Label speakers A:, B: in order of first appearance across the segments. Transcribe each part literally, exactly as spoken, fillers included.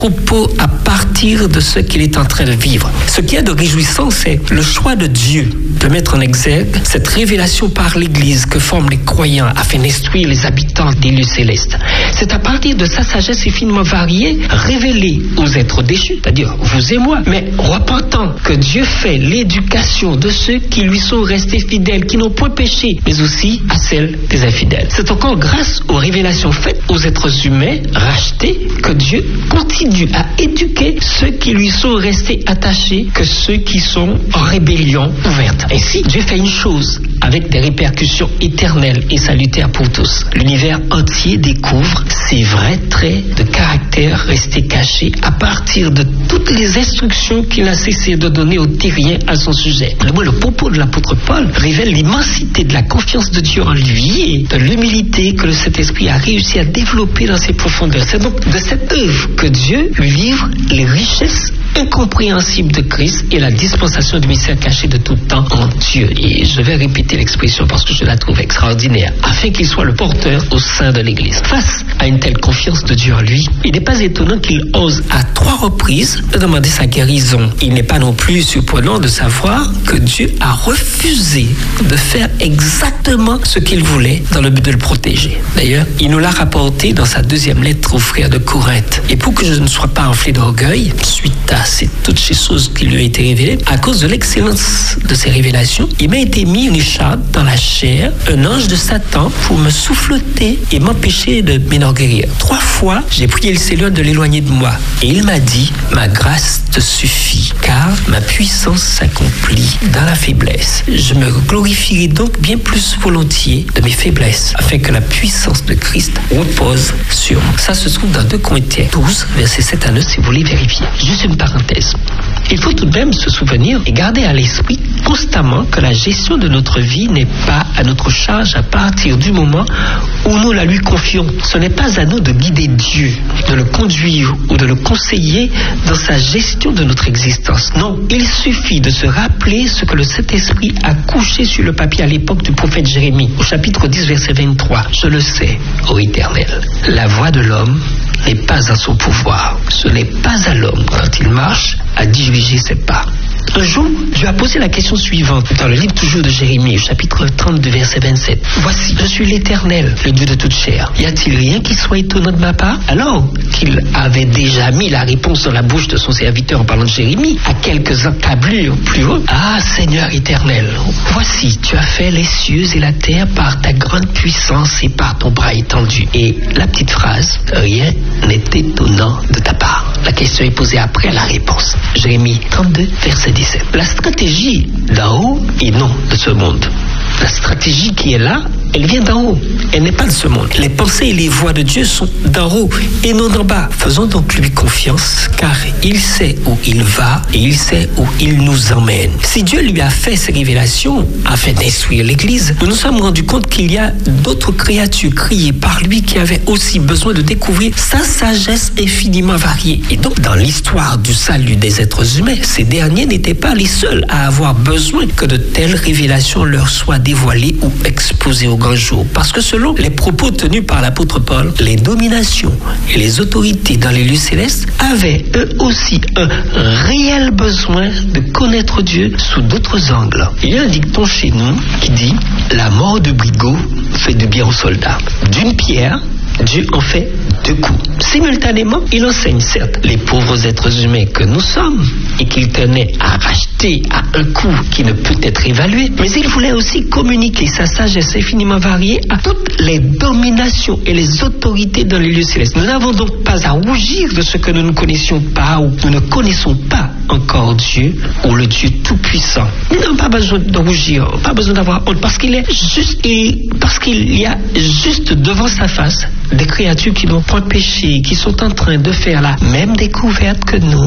A: propos à partir de ce qu'il est en train de vivre. Ce qui est de réjouissant, c'est le choix de Dieu de mettre en exergue cette révélation par l'Église que forment les croyants afin d'instruire les habitants des lieux célestes. C'est à partir de sa sagesse infiniment variée, révélée aux êtres déchus, c'est-à-dire vous et moi, mais repentant que Dieu fait l'éducation de ceux qui lui sont restés fidèles, qui n'ont point péché, mais aussi à celle des infidèles. C'est encore grâce aux révélations faites aux êtres humains rachetés que Dieu continue à éduquer ceux qui lui sont restés attachés que ceux qui sont en rébellion ouverte. Ainsi, Dieu fait une chose avec des répercussions éternelles et salutaires pour tous. L'univers entier découvre ces vrais traits de caractère restés cachés à partir de toutes les instructions qu'il a cessé de donner aux Tyriens à son sujet. Le, le propos de l'apôtre Paul révèle l'immensité de la confiance de Dieu en lui et de l'humilité que le Saint-Esprit a réussi à développer dans ses profondeurs. C'est donc de cette œuvre que Dieu lui livre les richesses incompréhensibles de Christ et la dispensation du mystère caché de tout temps en Dieu. Et je vais répéter l'expression parce que je la trouve extraordinaire, afin qu'il soit le porteur au sein de l'Église. Face à une telle confiance de Dieu en lui, il n'est pas étonnant qu'il ose à trois reprises de demander sa guérison. Il n'est pas non plus surprenant de savoir que Dieu a refusé de faire exactement ce qu'il voulait dans le but de le protéger. D'ailleurs, il nous l'a rapporté dans sa deuxième lettre aux frères de Corinthe. Et pour que je ne sois pas enflé d'orgueil, suite à c'est toutes ces choses qui lui ont été révélées, à cause de l'excellence de ces révélations, il m'a été mis une écharpe dans la chair, un ange de Satan pour me souffleter et m'empêcher de m'enorgueillir. Trois fois, j'ai prié le Seigneur de l'éloigner de moi. Et il m'a dit, ma grâce te suffit, car ma puissance s'accomplit dans la faiblesse. Je me glorifierai donc bien plus volontiers de mes faiblesses, afin que la puissance de Christ repose sur moi. Ça se trouve dans deux Corinthiens douze, versets sept à neuf, si vous voulez vérifier. Juste une parenthèse. Il faut tout de même se souvenir et garder à l'esprit constamment que la gestion de notre vie n'est pas à notre charge à partir du moment où nous la lui confions. Ce n'est pas à nous de guider Dieu, de le conduire ou de le conseiller dans sa gestion de notre existence. Non, il suffit de se rappeler ce que le Saint-Esprit a couché sur le papier à l'époque du prophète Jérémie, au chapitre dix, verset vingt-trois. Je le sais, ô Éternel, la voix de l'homme n'est pas à son pouvoir. Ce n'est pas à l'homme, quand il marche, à diriger ses pas. Un jour, Dieu a posé la question suivante dans le livre toujours de Jérémie, chapitre trente-deux, verset vingt-sept. Voici, je suis l'Éternel, le Dieu de toute chair. Y a-t-il rien qui soit étonnant de ma part? Alors qu'il avait déjà mis la réponse dans la bouche de son serviteur en parlant de Jérémie, à quelques encablures plus haut. Ah, Seigneur éternel, voici, tu as fait les cieux et la terre par ta grande puissance et par ton bras étendu. Et la petite phrase, rien n'est étonnant de ta part. La question est posée après la réponse. Jérémie trente-deux, verset dix-sept. La stratégie d'en haut et non de ce monde. La stratégie qui est là, elle vient d'en haut. Elle n'est pas de ce monde. Les pensées et les voies de Dieu sont d'en haut et non d'en bas. Faisons donc lui confiance, car il sait où il va et il sait où il nous emmène. Si Dieu lui a fait ces révélations afin d'instruire l'Église, nous nous sommes rendus compte qu'il y a d'autres créatures créées par lui qui avaient aussi besoin de découvrir sa sagesse infiniment variée. Et donc, dans l'histoire du salut des êtres humains, ces derniers n'étaient pas les seuls à avoir besoin que de telles révélations leur soient dévoilées ou exposées au grand jour. Parce que selon les propos tenus par l'apôtre Paul, les dominations et les autorités dans les lieux célestes avaient eux aussi un réel besoin de connaître Dieu sous d'autres angles. Il y a un dicton chez nous qui dit « La mort de Brigaut fait du bien aux soldats. D'une pierre, Dieu en fait deux coups. » Simultanément, il enseigne certes les pauvres êtres humains que nous sommes et qu'il tenait à racheter à un coût qui ne peut être évalué, mais il voulait aussi communiquer sa sagesse infiniment variée à toutes les dominations et les autorités dans les lieux célestes. Nous n'avons donc pas à rougir de ce que nous ne connaissions pas ou nous ne connaissons pas encore Dieu ou le Dieu tout-puissant. Nous n'avons pas besoin de rougir, pas besoin d'avoir honte, parce qu'il est juste et parce qu'il y a juste devant sa face des créatures qui n'ont point péché, qui sont en train de faire la même découverte que nous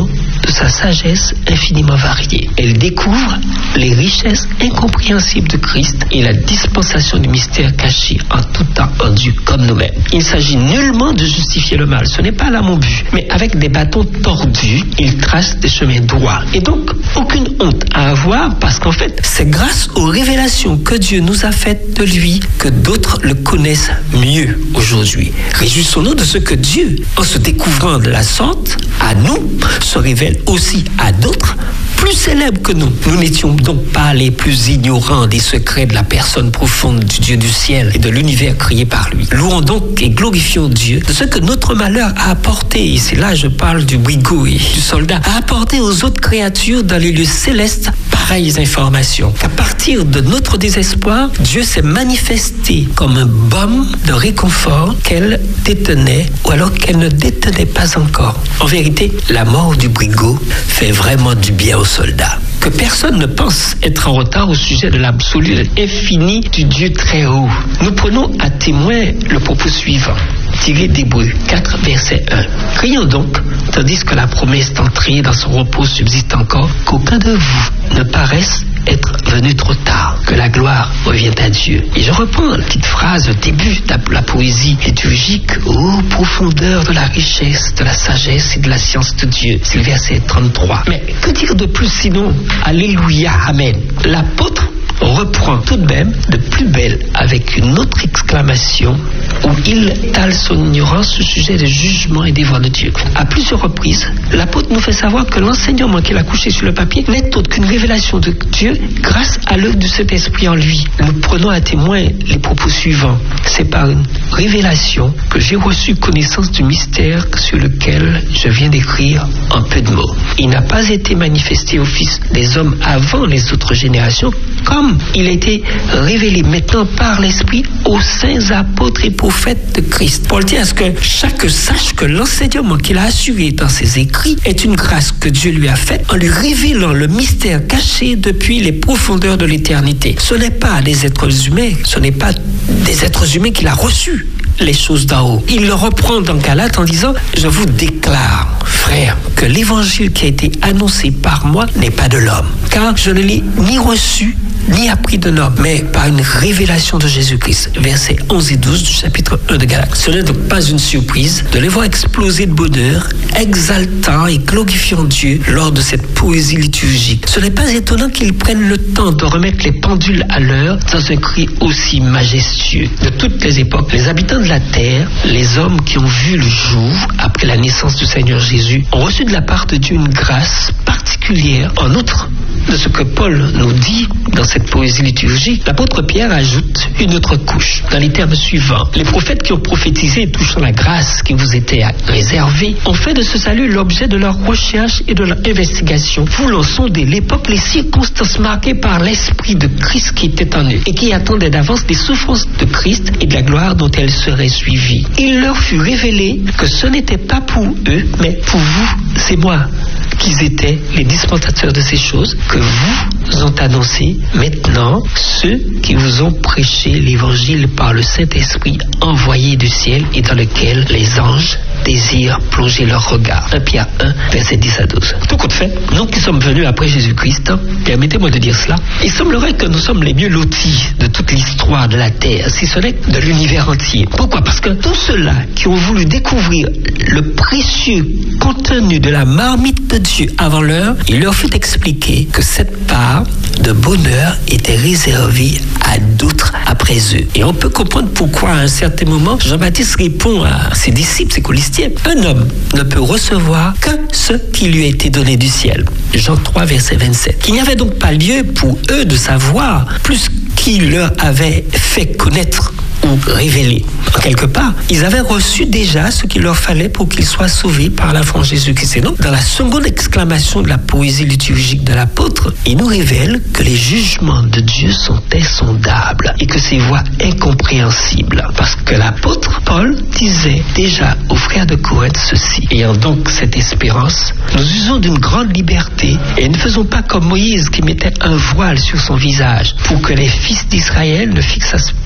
A: de sa sagesse infiniment variée. Elle découvre les richesses incompréhensibles de Christ et la dispensation du mystère caché en tout temps en Dieu comme nous-mêmes. Il ne s'agit nullement de justifier le mal, ce n'est pas là mon but, mais avec des bâtons tordus, il trace des chemins droits. Et donc, aucune honte à avoir, parce qu'en fait, c'est grâce aux révélations que Dieu nous a faites de lui que d'autres le connaissent mieux aujourd'hui. Réjouissons-nous de ce que Dieu, en se découvrant de la sorte, à nous, se révèle aussi à d'autres plus célèbres que nous. Nous n'étions donc pas les plus ignorants des secrets de la personne profonde du Dieu du ciel et de l'univers créé par lui. Louons donc et glorifions Dieu de ce que notre malheur a apporté, et c'est là je parle du Brigo et du soldat, a apporté aux autres créatures dans les lieux célestes pareilles informations. Qu'à partir de notre désespoir, Dieu s'est manifesté comme un baume de réconfort qu'elle détenait ou alors qu'elle ne détenait pas encore. En vérité, la mort du Brigo fait vraiment du bien aux soldats. Que personne ne pense être en retard au sujet de l'absolu infini du Dieu très haut. Nous prenons à témoin le propos suivant, tiré d'Hébreux quatre, verset un. Crions donc, tandis que la promesse d'entrer dans son repos subsiste encore, qu'aucun de vous ne paraisse être venu trop tard, que la gloire revienne à Dieu. Et je reprends la petite phrase au début de la poésie liturgique. Ô profondeur de la richesse, de la sagesse et de la science de Dieu. C'est le verset trente-trois. Mais que dire de plus sinon? Alléluia, amen. L'apôtre reprend tout de même de plus belle avec une autre exclamation où il étale son ignorance au sujet des jugements et des voies de Dieu. À plusieurs reprises, l'apôtre nous fait savoir que l'enseignement qu'il a couché sur le papier n'est autre qu'une révélation de Dieu grâce à l'œuvre du Saint-Esprit en lui. Nous prenons à témoin les propos suivants. C'est par une révélation que j'ai reçu connaissance du mystère sur lequel je viens d'écrire en peu de mots. Il n'a pas été manifesté au Fils des hommes avant les autres générations, comme il a été révélé maintenant par l'Esprit aux saints apôtres et prophètes de Christ. Paul dit à ce que chacun sache que l'enseignement qu'il a assuré dans ses écrits est une grâce que Dieu lui a faite en lui révélant le mystère caché depuis les profondeurs de l'éternité. Ce n'est pas des êtres humains, ce n'est pas des êtres humains qu'il a reçus les choses d'en haut. Il le reprend dans Galates en disant « Je vous déclare, frères, que l'évangile qui a été annoncé par moi n'est pas de l'homme, car je ne l'ai ni reçu ni appris d'un homme, mais par une révélation de Jésus-Christ. » Versets onze et douze du chapitre un de Galates. Ce n'est donc pas une surprise de les voir exploser de bonheur, exaltant et glorifiant Dieu lors de cette poésie liturgique. Ce n'est pas étonnant qu'ils prennent le temps de remettre les pendules à l'heure dans un cri aussi majestueux. De toutes les époques, les habitants de la terre, les hommes qui ont vu le jour après la naissance du Seigneur Jésus, ont reçu de la part de Dieu une grâce particulière. En outre de ce que Paul nous dit dans cette poésie liturgique, l'apôtre Pierre ajoute une autre couche dans les termes suivants. Les prophètes qui ont prophétisé touchant la grâce qui vous était réservée ont fait de ce salut l'objet de leur recherche et de leur investigation, voulant sonder l'époque, les circonstances marquées par l'esprit de Christ qui était en eux et qui attendaient d'avance des souffrances de Christ et de la gloire dont elles seraient suivies. Il leur fut révélé que ce n'était pas pour eux, mais pour vous, c'est moi, qu'ils étaient les dispensateurs de ces choses que vous ont annoncées. Maintenant, ceux qui vous ont prêché l'évangile par le Saint-Esprit envoyé du ciel et dans lequel les anges désirent plonger leur regard. un Pierre un, verset dix à douze. Tout compte fait, nous qui sommes venus après Jésus-Christ, permettez-moi de dire cela, il semblerait que nous sommes les mieux lotis de toute l'histoire de la terre, si ce n'est de l'univers entier. Pourquoi? Parce que tous ceux-là qui ont voulu découvrir le précieux contenu de la marmite de Dieu avant l'heure, il leur fut expliqué que cette part de bonheur était réservée à d'autres après eux. Et on peut comprendre pourquoi à un certain moment, Jean-Baptiste répond à ses disciples, ses colistiers, un homme ne peut recevoir que ce qui lui a été donné du ciel. Jean trois, verset vingt-sept. Qu'il n'y avait donc pas lieu pour eux de savoir plus qu'il leur avait fait connaître ou révélé. Quelque part, ils avaient reçu déjà ce qu'il leur fallait pour qu'ils soient sauvés par la foi en Jésus-Christ. Et donc, dans la seconde exclamation de la poésie liturgique de l'apôtre, il nous révèle que les jugements de Dieu sont insondables et que ses voies incompréhensibles. Parce que l'apôtre Paul disait déjà aux frères de Corinthe ceci. Ayant donc cette espérance, nous usons d'une grande liberté et ne faisons pas comme Moïse qui mettait un voile sur son visage pour que les fils d'Israël ne fixassent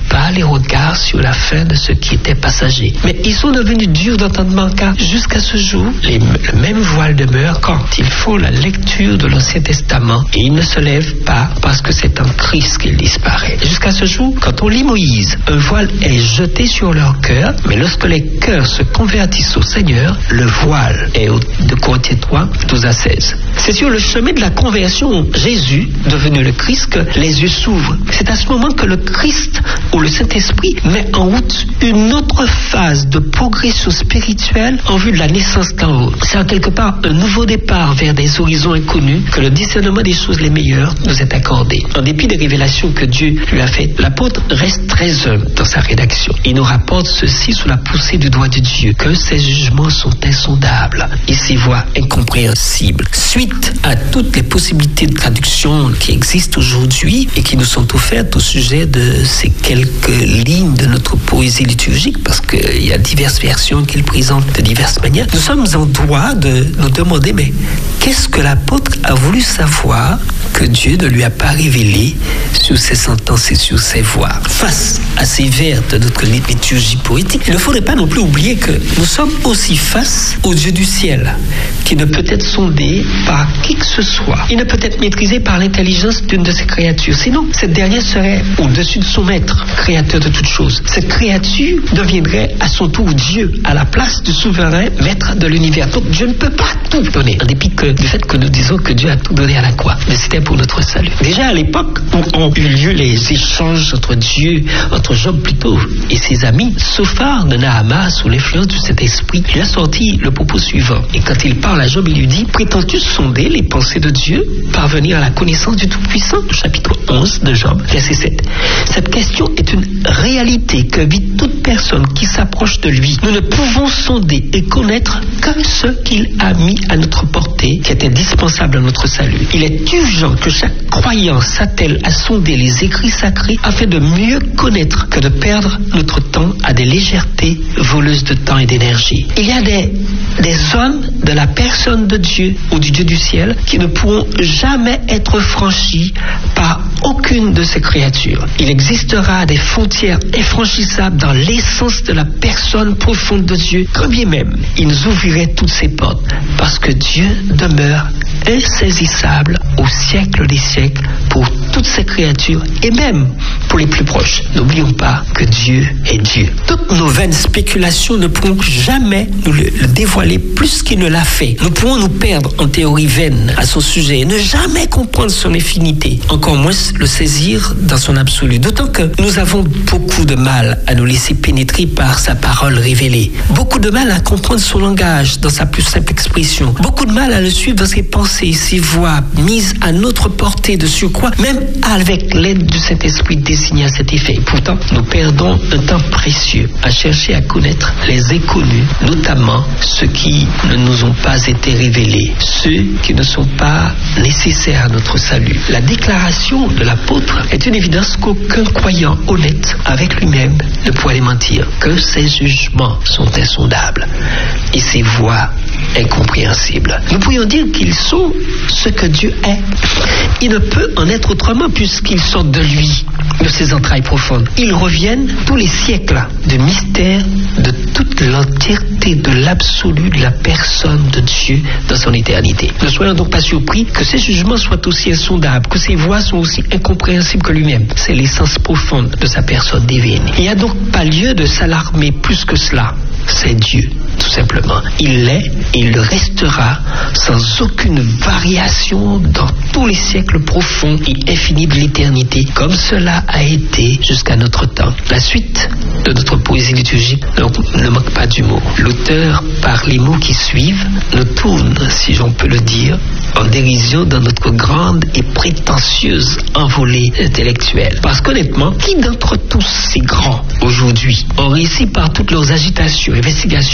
A: pas les regards sur la fin de ce qui était passager. Mais ils sont devenus durs d'entendement car jusqu'à ce jour, les, le même voile demeure quand ils font la lecture de l'Ancien Testament et ils ne se lèvent pas parce que c'est en Christ qu'il disparaît. Jusqu'à ce jour, quand on lit Moïse, un voile est jeté sur leur cœur, mais lorsque les cœurs se convertissent au Seigneur, le voile est au, de Corinthiens trois, douze à seize. C'est sur le chemin de la conversion, Jésus, devenu le Christ, que les yeux s'ouvrent. C'est à ce moment que le Christ ou le Saint-Esprit met en route une autre phase de progression spirituelle en vue de la naissance d'en haut. C'est en quelque part un nouveau départ vers des horizons inconnus que le discernement des choses les meilleures nous est accordé. En dépit des révélations que Dieu lui a faites, l'apôtre reste très humble dans sa rédaction. Il nous rapporte ceci sous la poussée du doigt de Dieu, que ses jugements sont insondables et ses voies incompréhensibles. Suite à toutes les possibilités de traduction qui existent aujourd'hui et qui nous sont offertes au sujet de ces quelques lignes de notre poésie liturgique, parce qu'il y a diverses versions qu'il présente de diverses manières, nous sommes en droit de nous demander, mais qu'est-ce que l'apôtre a voulu savoir que Dieu ne lui a pas révélé sur ses sentences et sur ses voix? Face à ces vers de notre liturgie poétique, il ne faudrait pas non plus oublier que nous sommes aussi face au Dieu du ciel, qui ne peut être sondé par qui que ce soit. Il ne peut être maîtrisé par l'intelligence d'une de ses créatures. Sinon, cette dernière serait au-dessus de son maître, créateur de toutes choses. Cette créature deviendrait à son tour Dieu, à la place du souverain maître de l'univers. Donc Dieu ne peut pas tout donner, en dépit que, du fait que nous disons que Dieu a tout donné à la croix. Mais c'était pour notre salut. Déjà à l'époque où ont eu lieu les échanges entre Dieu, entre Job plutôt, et ses amis, Sophar de Nahama, sous l'influence du Saint-Esprit, lui a sorti le propos suivant. Et quand il parle à Job, il lui dit: prétends-tu sonder les pensées de Dieu, parvenir à la connaissance du Tout-Puissant? Chapitre onze de Job, verset sept. Cette question est une réalité que vit toute personne qui s'approche de lui. Nous ne pouvons sonder et connaître que ce qu'il a mis à notre portée, qui est indispensable à notre salut. Il est urgent que chaque croyant s'attelle à sonder les écrits sacrés afin de mieux connaître que de perdre notre temps à des légèretés voleuses de temps et d'énergie. Il y a des, des zones de la personne de Dieu ou du Dieu du ciel qui ne pourront jamais être franchies par aucune de ses créatures. Il existera des frontières infranchissables dans l'essence de la personne profonde de Dieu, quand bien même il nous ouvrirait toutes ses portes, parce que Dieu demeure insaisissable au siècle des siècles pour toutes ses créatures et même pour les plus proches. N'oublions pas que Dieu est Dieu. Toutes nos vaines spéculations ne pourront jamais nous le, le dévoiler plus qu'il ne l'a fait. Nous pourrons nous perdre en théories vaines à son sujet et ne jamais comprendre son infinité, encore moins le saisir dans son absolu. D'autant que nous avons beaucoup de mal à nous laisser pénétrer par sa parole révélée. Beaucoup de mal à comprendre son langage dans sa plus simple expression. Beaucoup de mal à le suivre dans ses pensées, ses voix mises à notre portée de surcroît, même avec l'aide du Saint-Esprit désigné à cet effet. Et pourtant, nous perdons un temps précieux à chercher à connaître les inconnus, notamment ceux qui ne nous ont pas été révélés, ceux qui ne sont pas nécessaires à notre salut. La déclaration de l'apôtre est une évidence qu'aucun croyant honnête avec lui-même ne pourrait les mentir, que ses jugements sont insondables et ses voies incompréhensibles. Nous pourrions dire qu'ils sont ce que Dieu est. Il ne peut en être autrement puisqu'ils sortent de lui, de ses entrailles profondes. Ils reviennent tous les siècles de mystère de toute l'entièreté de l'absolu de la personne de Dieu dans son éternité. Ne soyons donc pas surpris que ses jugements soient aussi insondables, que ses voies sont aussi incompréhensibles que lui-même. C'est l'essence profonde de sa personne divine. Il n'y a donc pas lieu de s'alarmer plus que cela. C'est Dieu, tout simplement. Il l'est et il le restera sans aucune variation dans tous les siècles profonds et infinis de l'éternité, comme cela a été jusqu'à notre temps. La suite de notre poésie liturgique ne, ne manque pas d'humour. L'auteur, par les mots qui suivent, nous tourne, si j'en peux le dire, en dérision dans notre grande et prétentieuse envolée intellectuelle. Parce qu'honnêtement, qui d'entre tous ces grands, aujourd'hui, ont réussi par toutes leurs agitations, investigations, à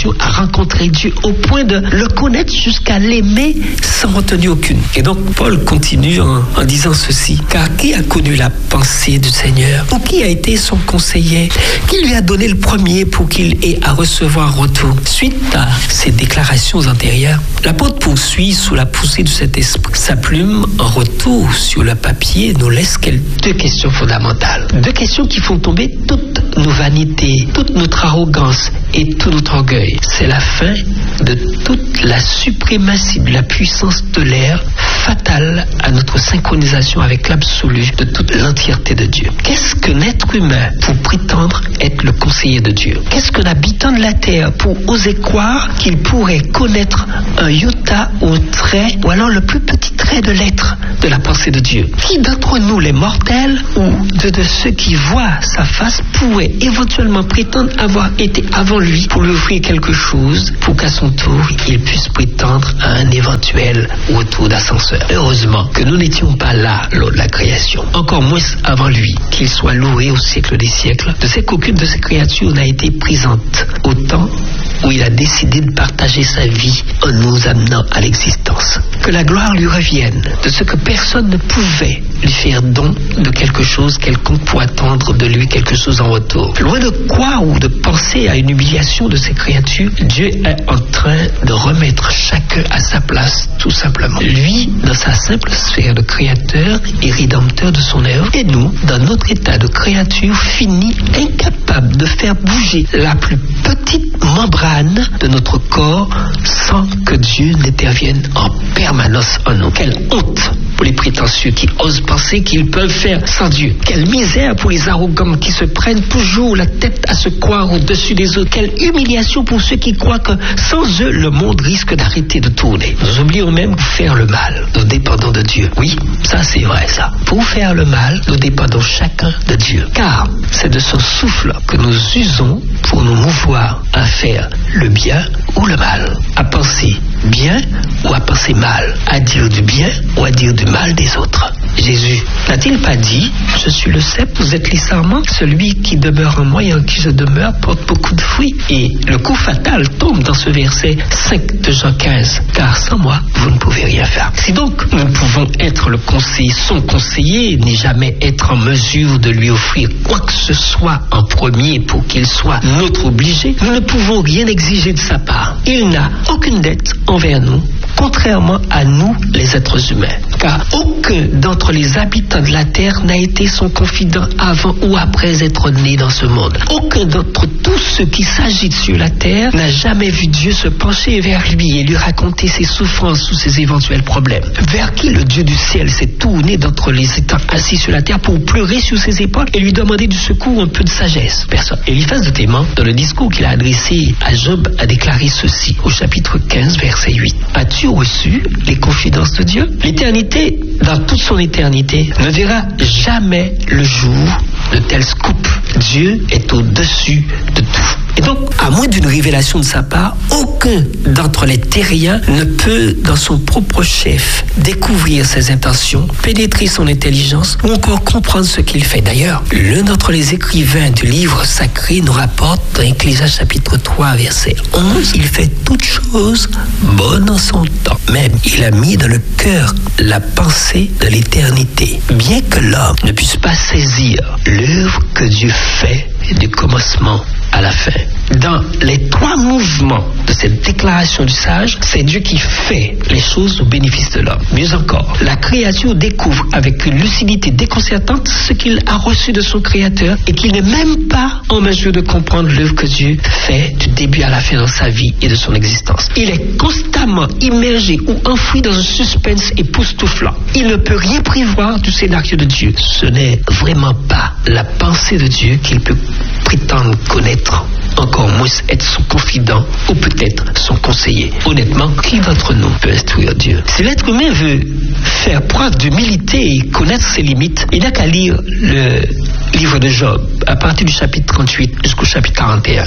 A: rencontré Dieu au point de le connaître jusqu'à l'aimer sans retenue aucune. Et donc Paul continue en, en disant ceci: car qui a connu la pensée du Seigneur, ou qui a été son conseiller, qui lui a donné le premier pour qu'il ait à recevoir retour? Suite à ces déclarations antérieures, l'apôtre poursuit sous la poussée de cet esprit. Sa plume en retour sur le papier nous laisse quelques deux questions fondamentales. Deux questions qui font tomber toutes nos vanités, toute notre arrogance et tout notre orgueil. C'est la fin de toute la suprématie de la puissance de l'air, fatale à notre synchronisation avec l'absolu de toute l'entièreté de Dieu. Qu'est-ce qu'un être humain pour prétendre être le conseiller de Dieu? Qu'est-ce qu'un habitant de la terre pour oser croire qu'il pourrait connaître un iota au trait, ou alors le plus petit trait de l'être de la pensée de Dieu? Qui d'entre nous, les mortels, ou de, de ceux qui voient sa face, pourrait éventuellement prétendre avoir été avant lui pour lui offrir quelque chose pour qu'à son tour il puisse prétendre à un éventuel retour d'ascenseur? Heureusement que nous n'étions pas là lors de la création, encore moins avant lui, qu'il soit loué au siècle des siècles, de ce qu'aucune de ces créatures n'a été présente au temps où il a décidé de partager sa vie en nous amenant à l'existence. Que la gloire lui revienne de ce que personne ne pouvait lui faire don de quelque chose quelconque pour attendre de lui quelque chose en retour. Loin de croire ou de penser à une humiliation de ces créatures, Dieu est en train de remettre chacun à sa place, tout simplement. Lui, dans sa simple sphère de créateur et rédempteur de son œuvre, et nous, dans notre état de créature finie, incapable de faire bouger la plus petite membrane de notre corps sans que Dieu n'intervienne en permanence en nous. Quelle honte pour les prétentieux qui osent penser qu'ils peuvent faire sans Dieu. Quelle misère pour les arrogants qui se prennent toujours la tête à se croire au-dessus des autres. Quelle humiliation pour ceux qui croient que sans eux, le monde risque d'arrêter de tourner. Nous oublions même de faire le mal. Nous dépendons de Dieu. Oui, ça c'est vrai ça. Pour faire le mal, nous dépendons chacun de Dieu. Car c'est de son souffle que nous usons pour nous mouvoir à faire le bien ou le mal. À penser bien ou à penser mal. À dire du bien ou à dire du mal des autres. Jésus n'a-t-il pas dit: je suis le cep, vous êtes les sarments, celui qui demeure en moi et en qui je demeure porte beaucoup de fruits? Et le coup fatal tombe dans ce verset cinq de Jean quinze: car sans moi, vous ne pouvez rien faire. Si donc nous pouvons être le conseiller, son conseiller, ni jamais être en mesure de lui offrir quoi que ce soit en premier pour qu'il soit notre obligé, nous ne pouvons rien exiger de sa part. Il n'a aucune dette envers nous, contrairement à nous, les êtres humains. Car aucun d'entre les habitants de la terre n'a été son confident avant ou après être né dans ce monde. Aucun d'entre tous ceux qui s'agitent sur la terre n'a jamais vu Dieu se pencher vers lui et lui raconter ses souffrances ou ses éventuels problèmes. Vers qui le Dieu du ciel s'est tourné d'entre les états assis sur la terre pour pleurer sur ses épaules et lui demander du secours, un peu de sagesse? Personne. Eliphaz de Théman, dans le discours qu'il a adressé à Job, a déclaré ceci au chapitre quinze, verset huit. As-tu reçu les confidences de Dieu? L'éternité, dans toute son éternité, ne verra jamais le jour de tel scoop. Dieu est au-dessus de tout. Et donc, à moins d'une révélation de sa part, aucun d'entre les terriens ne peut, dans son propre chef, découvrir ses intentions, pénétrer son intelligence ou encore comprendre ce qu'il fait. D'ailleurs, l'un d'entre les écrivains du livre sacré nous rapporte dans Ecclésiaste chapitre trois, verset onze, il fait toutes choses bonnes en son temps. Même, il a mis dans le cœur la pensée de l'éternité. Bien que l'homme ne puisse pas saisir l'œuvre que Dieu fait du commencement à la fin. Dans les trois mouvements de cette déclaration du sage, c'est Dieu qui fait les choses au bénéfice de l'homme. Mieux encore, la créature découvre avec une lucidité déconcertante ce qu'il a reçu de son Créateur et qu'il n'est même pas en mesure de comprendre l'œuvre que Dieu fait du début à la fin dans sa vie et de son existence. Il est constamment immergé ou enfoui dans un suspense époustouflant. Il ne peut rien prévoir du scénario de Dieu. Ce n'est vraiment pas la pensée de Dieu qu'il peut prétendre connaître, encore moins être son confident ou peut-être son conseiller. Honnêtement, qui d'entre nous peut instruire Dieu? Si l'être humain veut faire preuve d'humilité et connaître ses limites, il n'a qu'à lire le livre de Job, à partir du chapitre trente-huit jusqu'au chapitre quarante et un.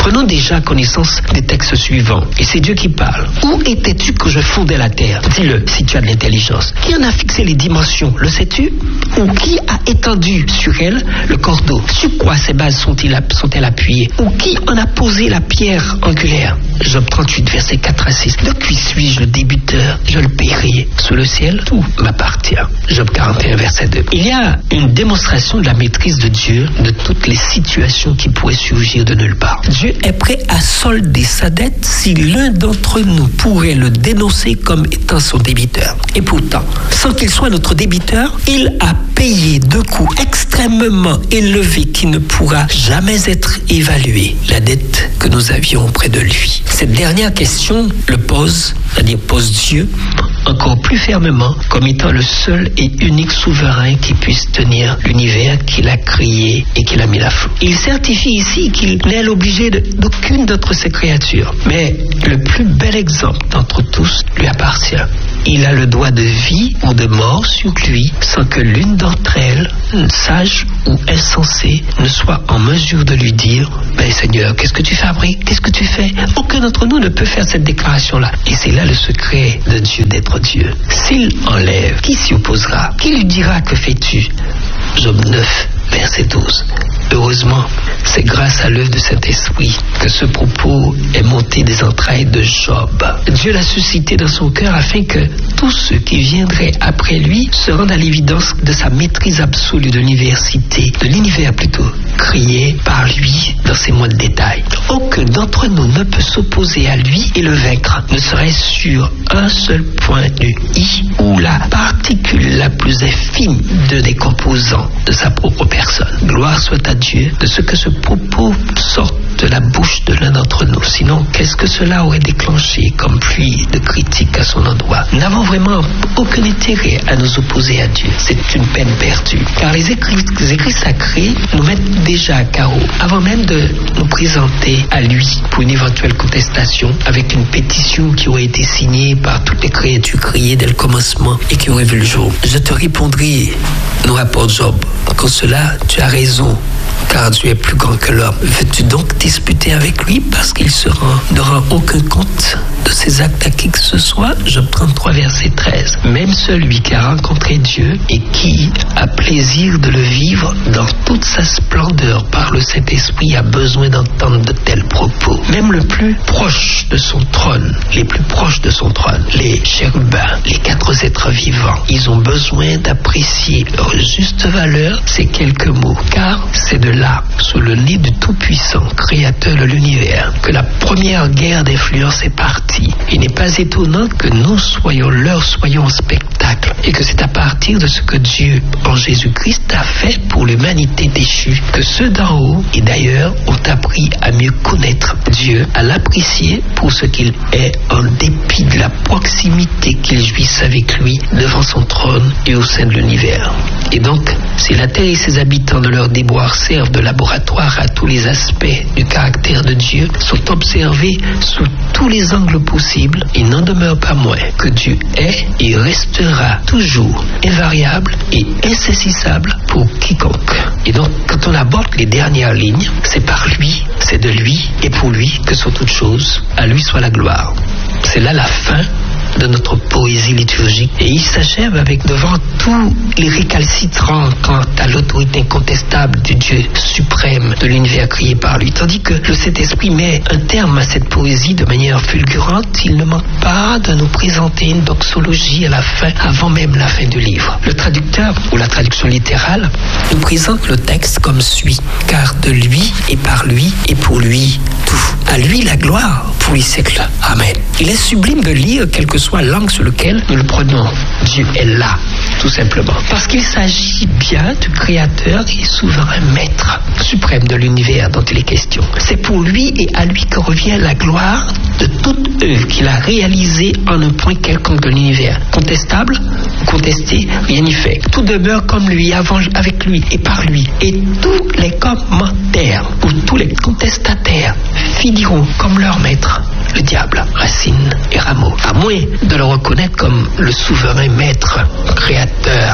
A: Prenons déjà connaissance des textes suivants. Et c'est Dieu qui parle. Où étais-tu que je fondais la terre? Dis-le si tu as de l'intelligence. Qui en a fixé les dimensions? Le sais-tu? Ou qui a étendu sur elle le cordeau? Sur quoi ces bases sont-ils, sont-elles appuyées? Ou qui en a posé la pierre angulaire? Job trente-huit, versets quatre à six. De qui suis-je le débiteur? Je le paierai. Sous le ciel, tout m'appartient. Job quarante et un, verset deux. Il y a une démonstration de la maîtrise de Dieu de toutes les situations qui pourraient surgir de nulle part. Dieu est prêt à solder sa dette si l'un d'entre nous pourrait le dénoncer comme étant son débiteur. Et pourtant, sans qu'il soit notre débiteur, il a payé de coûts extrêmement élevés qui ne pourra jamais être évalué la dette que nous avions auprès de lui. Cette dernière question le pose, c'est-à-dire pose Dieu, encore plus fermement comme étant le seul et unique souverain qui puisse tenir l'univers qu'il a créé et qu'il a mis à flot. Il certifie ici qu'il n'est l'obligé de, d'aucune d'entre ses créatures. Mais le plus bel exemple d'entre tous lui appartient. Il a le droit de vie ou de mort sur lui sans que l'une d'entre elles, sage ou insensée, ne soit en mesure de lui dire « Ben Seigneur, qu'est-ce que tu fabriques? Qu'est-ce que tu fais ?» Aucun d'entre nous ne peut faire cette déclaration-là. Et c'est là le secret de Dieu d'être Dieu. S'il enlève, qui s'y opposera? Qui lui dira que fais-tu? Job neuf, verset douze. Heureusement, c'est grâce à l'œuvre de Saint-Esprit que ce propos est monté des entrailles de Job. Dieu l'a suscité dans son cœur afin que tous ceux qui viendraient après lui se rendent à l'évidence de sa maîtrise absolue de l'université, de l'univers plutôt, créé par lui dans ses moindres détails. Aucun d'entre nous ne peut s'opposer à lui et le vaincre, ne serait-ce sur un seul point du i ou la particule la plus infime de des composants de sa propre personne. Gloire soit à Dieu de ce que ce propos sorte de la bouche de l'un d'entre nous. Sinon, qu'est-ce que cela aurait déclenché comme pluie de critiques à son endroit? Nous n'avons vraiment aucun intérêt à nous opposer à Dieu. C'est une peine perdue. Car les écrits, les écrits sacrés nous mettent déjà à carreau avant même de nous présenter à lui pour une éventuelle contestation avec une pétition qui aurait été signée par toutes les créatures créées dès le commencement et qui aurait vu le jour. Je te répondrai, nous rapporte Job, qu'en cela tu as raison, car Dieu est plus grand que l'homme. Veux-tu donc disputer avec lui parce qu'il se rend, ne rend aucun compte de ses actes à qui que ce soit? Job trente-trois, verset treize. Même celui qui a rencontré Dieu et qui a plaisir de le vivre dans toute sa splendeur par le Saint-Esprit a besoin d'entendre de tels propos. Même le plus proche de son trône, les plus proches de son trône, les chérubins, les quatre êtres vivants, ils ont besoin d'apprécier leur juste valeur ces quelques mots, car c'est de là, sous le nez du Tout-Puissant, créateur de l'univers, que la première guerre d'influence est partie. Il n'est pas étonnant que nous soyons leur soyons en spectacle, et que c'est à partir de ce que Dieu, en Jésus-Christ, a fait pour l'humanité déchue, que ceux d'en haut, et d'ailleurs, ont appris à mieux connaître Dieu, à l'apprécier pour ce qu'il est, en dépit de la proximité qu'ils jouissent avec lui, devant son trône et au sein de l'univers. Et donc, si la terre et ses habitants de leur déboire servent de laboratoire à tous les aspects du caractère de Dieu, sont observés sous tous les angles possibles, il n'en demeure pas moins que Dieu est et restera toujours invariable et insaisissable pour quiconque. Et donc, quand on aborde les dernières lignes, c'est par lui, c'est de lui et pour lui que sont toutes choses. À lui soit la gloire. C'est là la fin de notre poésie liturgique. Et il s'achève avec devant tous les récalcitrants quant à l'autorité incontestable du Dieu suprême de l'univers créé par lui. Tandis que le Saint-Esprit met un terme à cette poésie de manière fulgurante, il ne manque pas de nous présenter une doxologie à la fin, avant même la fin du livre. Le traducteur, ou la traduction littérale, nous présente le texte comme suit: car de lui et par lui et pour lui tout. À lui la gloire pour les siècles. Amen. Il est sublime de lire quelle que soit l'angle sur lequel nous le prenons. Dieu est là, tout simplement. Parce qu'il s'agit bien du créateur et souverain maître suprême de l'univers dont il est question. C'est pour lui et à lui que revient la gloire de toute œuvre qu'il a réalisée en un point quelconque de l'univers. Contestable, contesté, rien n'y fait. Tout demeure comme lui, avant, avec lui et par lui. Et tous les commentaires ou tous les contestataires finiront comme leur maître, le diable, racine et rameau. À moins de le reconnaître comme le souverain maître, créateur,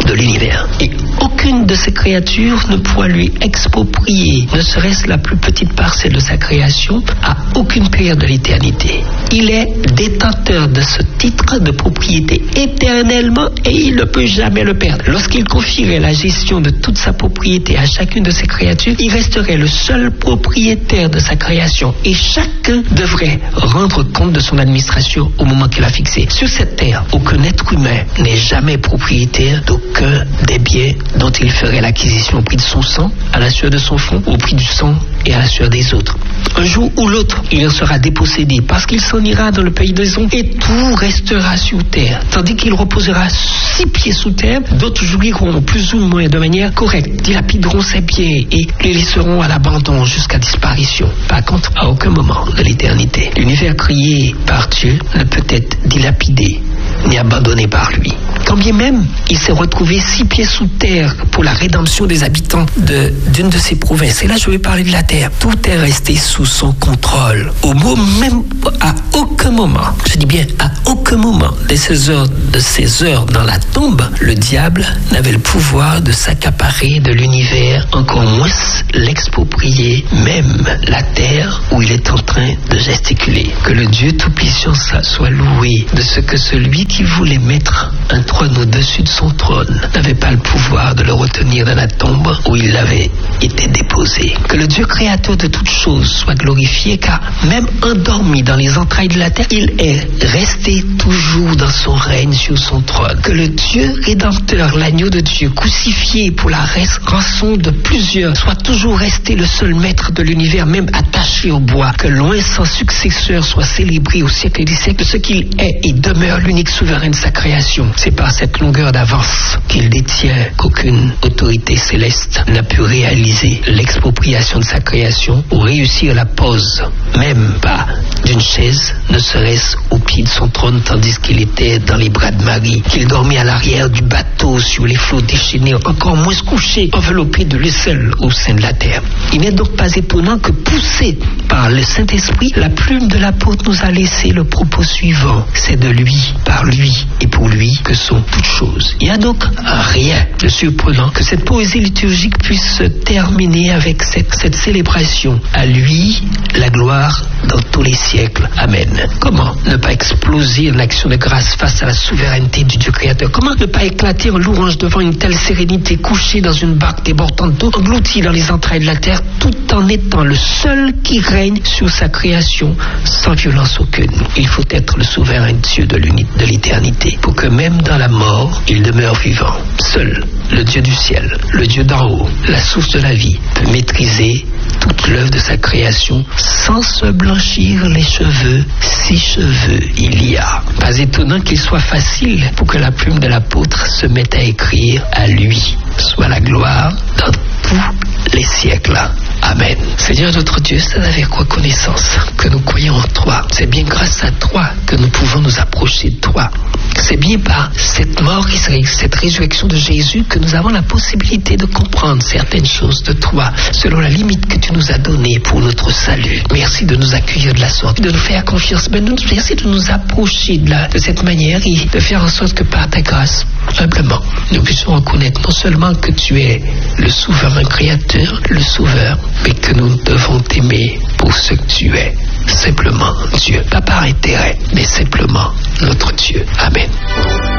A: de l'univers. Et aucune de ces créatures ne pourra lui exproprier, ne serait-ce la plus petite parcelle de sa création, à aucune période de l'éternité. Il est détenteur de ce titre de propriété éternellement et il ne peut jamais le perdre. Lorsqu'il confierait la gestion de toute sa propriété à chacune de ses créatures, il resterait le seul propriétaire de sa création et chacun devrait rendre compte de son administration au moment qu'il a fixé. Sur cette terre, aucun être humain n'est jamais propriétaire d'aucun des biens dont il ferait l'acquisition au prix de son sang, à la sueur de son front, au prix du sang et à la sueur des autres. Un jour ou l'autre, il en sera dépossédé parce qu'il s'en ira dans le pays des ombres et tout restera sur terre. Tandis qu'il reposera six pieds sous terre, d'autres jouiront plus ou moins de manière correcte, dilapideront ses biens et les laisseront à l'abandon jusqu'à disparition. Par contre, à aucun moment de l'éternité, l'univers créé par Dieu ne peut être dilapidé ni abandonné par lui. Quand bien même il s'est retrouvé six pieds sous terre pour la rédemption des habitants de, d'une de ses provinces. Et là, je vais parler de la terre. Tout est resté sous son contrôle. Au mot même, à aucun moment, je dis bien à aucun moment de ces heures, de ces heures dans la tombe, le diable n'avait le pouvoir de s'accaparer de l'univers, encore moins l'exproprier, même la terre où il est en train de gesticuler. Que le Dieu Tout-Puissant soit loué de ce que celui qui voulait mettre un trône au-dessus de son trône n'avait pas le pouvoir de le retenir dans la tombe où il avait été déposé. Que le Dieu créateur de toutes choses soit glorifié, car même endormi dans les entrailles de la terre, il est resté toujours dans son règne sur son trône. Que le Dieu rédempteur, l'agneau de Dieu, crucifié pour la rançon de plusieurs, soit toujours resté le seul maître de l'univers, même attaché au bois. Que loin sans successeur soit célébré au siècle des siècles ce qu'il est et demeure l'unique souverain de sa création. C'est par cette longueur d'avance qu'il détient qu'aucune autorité céleste n'a pu réaliser l'expropriation de sa création ou réussir la pose, même pas d'une chaise, ne serait-ce au pied de son trône, tandis qu'il était dans les bras de Marie, qu'il dormait à l'arrière du bateau sur les flots déchaînés, encore moins couché, enveloppé de l'aisselle au sein de la terre. Il n'est donc pas étonnant que, poussé par le Saint-Esprit, la plume de l'apôtre nous a laissé le propos suivant: c'est de lui, par lui et pour lui que sont toutes choses. Il n'y a donc rien de surprenant que cette poésie liturgique puisse se terminer avec cette, cette célébration. À lui la gloire dans tous les siècles. Amen. Comment ne pas exploser en action de grâce face à la souveraineté du Dieu créateur? Comment ne pas éclater en louange devant une telle sérénité, couchée dans une barque débordante d'eau, engloutie dans les entrailles de la terre, tout en étant le seul qui règne sur sa création sans violence aucune? Il faut être le souverain Dieu de l'unité, de l'éternité, pour que même dans la mort, il demeure vivant. Seul le Dieu du ciel, le Dieu d'en haut, la source de la vie, peut maîtriser toute l'œuvre de sa création sans se blanchir les cheveux, si cheveux il y a. Pas étonnant qu'il soit facile pour que la plume de l'apôtre se mette à écrire: à lui soit la gloire dans tous les siècles. Amen. Seigneur notre Dieu, c'est avec reconnaissance que nous croyons en toi. C'est bien grâce à toi que nous pouvons nous approcher de toi. C'est bien par cette mort, cette résurrection de Jésus que nous avons la possibilité de comprendre certaines choses de toi, selon la limite que tu nous as donnée pour notre salut. Merci de nous accueillir de la sorte, de nous faire confiance. Merci de nous approcher de, la, de cette manière et de faire en sorte que par ta grâce, humblement, nous puissions reconnaître non seulement que tu es le souverain créateur, le sauveur, mais que nous devons t'aimer pour ce que tu es, simplement Dieu, pas par intérêt, mais simplement notre Dieu. Amen.